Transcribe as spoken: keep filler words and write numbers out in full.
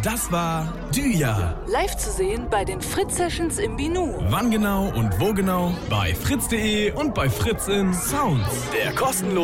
Das war Düja. Live zu sehen bei den Fritz Sessions im Binu. Wann genau und wo genau? Bei fritz punkt de und bei Fritz in Sounds. Der kostenlose